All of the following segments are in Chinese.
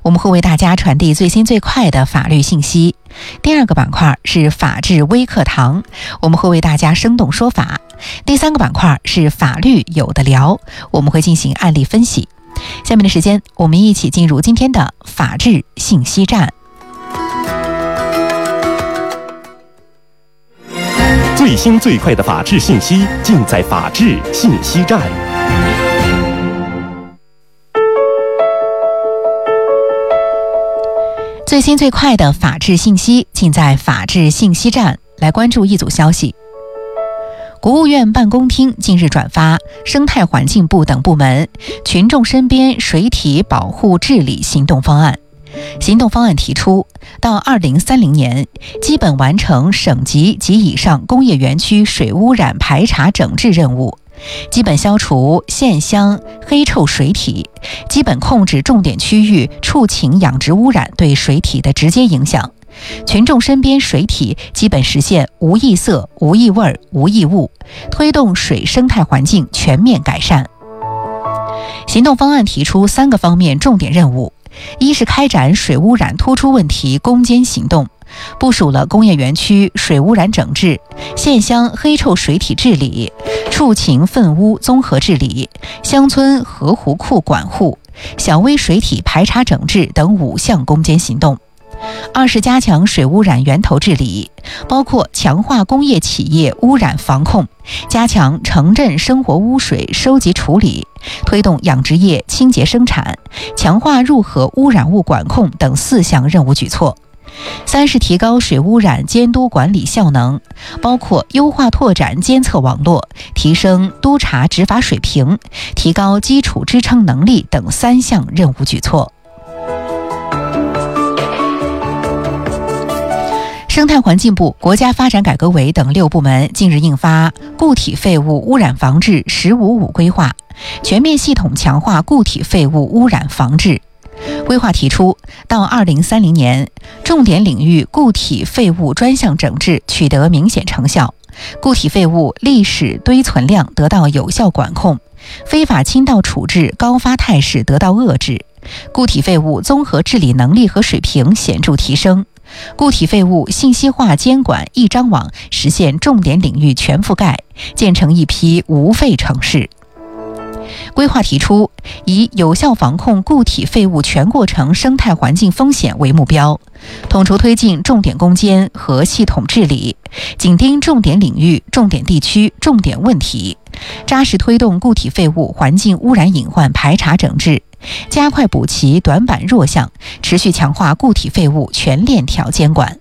我们会为大家传递最新最快的法律信息。第二个板块是法治微课堂，我们会为大家生动说法。第三个板块是法律有的聊，我们会进行案例分析。下面的时间，我们一起进入今天的法治信息站。 最新最快的法治信息，尽在法治信息站。 最新最快的法治信息，尽在法治信息站。来关注一组消息。国务院办公厅近日转发生态环境部等部门群众身边水体保护治理行动方案。行动方案提出，到2030年，基本完成省级及以上工业园区水污染排查整治任务，基本消除现象黑臭水体，基本控制重点区域畜禽养殖污染对水体的直接影响，群众身边水体基本实现无异色、无异味、无异物，推动水生态环境全面改善。行动方案提出3个方面重点任务：一是开展水污染突出问题攻坚行动，部署了工业园区水污染整治、现象黑臭水体治理、畜禽粪污综合治理、乡村河湖库管护、小微水体排查整治等5项攻坚行动。二是加强水污染源头治理，包括强化工业企业污染防控，加强城镇生活污水收集处理，推动养殖业清洁生产，强化入河污染物管控等4项任务举措。三是提高水污染监督管理效能，包括优化拓展监测网络，提升督查执法水平，提高基础支撑能力等3项任务举措。生态环境部、国家发展改革委等6部门近日印发《固体废物污染防治“15-5”规划》，全面系统强化固体废物污染防治。规划提出，到2030年，重点领域固体废物专项整治取得明显成效，固体废物历史堆存量得到有效管控，非法倾倒处置高发态势得到遏制，固体废物综合治理能力和水平显著提升，固体废物信息化监管一张网实现重点领域全覆盖，建成一批无废城市。规划提出，以有效防控固体废物全过程生态环境风险为目标，统筹推进重点攻坚和系统治理，紧盯重点领域、重点地区、重点问题，扎实推动固体废物环境污染隐患排查整治，加快补齐短板弱项，持续强化固体废物全链条监管。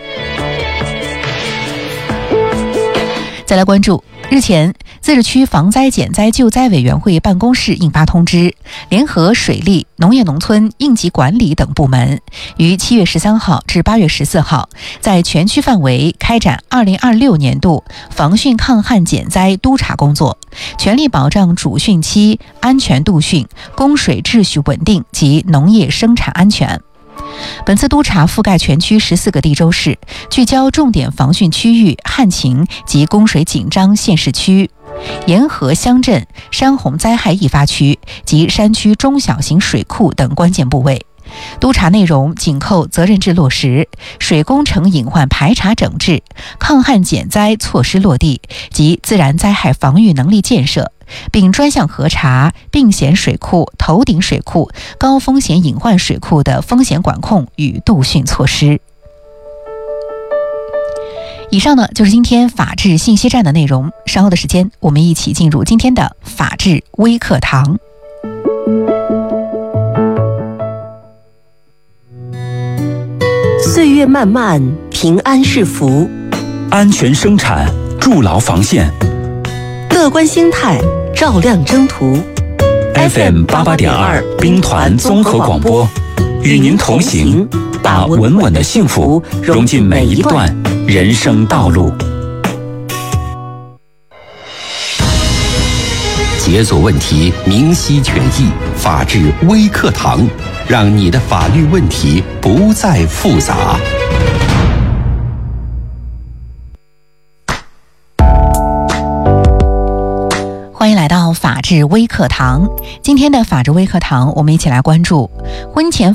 再来关注，日前，自治区防灾减灾救灾委员会办公室印发通知，联合水利、农业农村、应急管理等部门，于7月13号至8月14号，在全区范围开展2026年度防汛抗旱减灾督查工作，全力保障主汛期安全度汛、供水秩序稳定及农业生产安全。本次督查覆盖全区14个地州市，聚焦重点防汛区域、旱情及供水紧张县市区、沿河乡镇、山洪灾害易发区及山区中小型水库等关键部位。督查内容紧扣责任制落实、水工程隐患排查整治、抗旱减灾措施落地及自然灾害防御能力建设，并专项核查并险水库、头顶水库、高风险隐患水库的风险管控与度汛措施。以上呢，就是今天法治信息站的内容。稍后的时间，我们一起进入今天的法治微课堂。 岁月漫漫，平安是福； 安全生产，筑牢防线； 乐观心态，照亮征途。 FM88.2兵团综合广播，与您同行，把稳稳的幸福融进每一段人生道路。 解锁问题，明晰权益，法治微课堂，让你的法律问题不再复杂。 欢迎来到法治微课堂。今天的法治微课堂，我们一起来关注婚前